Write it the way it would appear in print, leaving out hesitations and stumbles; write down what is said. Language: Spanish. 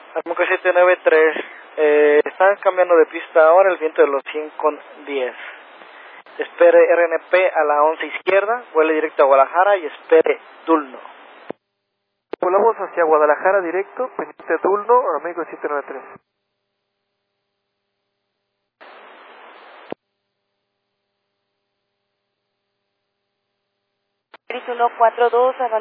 Armco 793, están cambiando de pista ahora, el viento de los 100 con 10. Espere RNP a la 11 izquierda, vuele directo a Guadalajara y espere Dulno. Volamos hacia Guadalajara directo, pendiente Dulno, Armco 793. Iris 142,